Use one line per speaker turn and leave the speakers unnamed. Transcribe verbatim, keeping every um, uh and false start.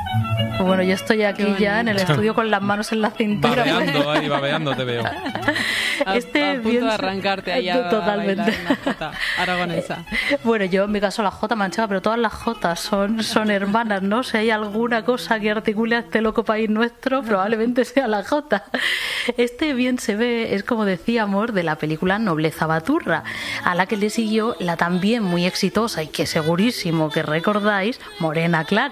Bueno, yo estoy aquí ya en el estudio con las manos en la cintura.
Babeando, ahí, babeando te veo.
Este
a, a punto
bien...
de arrancarte ahí a,
Totalmente.
a bailar una jota aragonesa.
Bueno, yo en mi caso la jota manchega, pero todas las jotas son, son hermanas, ¿no? Si hay alguna cosa que articule a este loco país nuestro, probablemente sea la jota. Este bien se ve, es como decíamos, de la película Nobleza Baturra, a la que le siguió la también muy exitosa y que segurísimo que recordáis, Morena Clara.